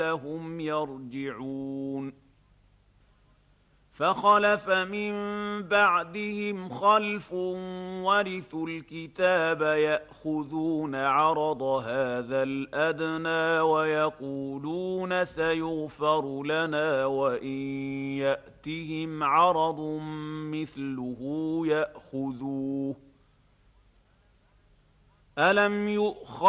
لعلهم يرجعون فخلف من بعدهم خلف ورثوا الكتاب يأخذون عرض هذا الأدنى ويقولون سيغفر لنا وإن يأتهم عرض مثله يأخذوه ألم يؤخذ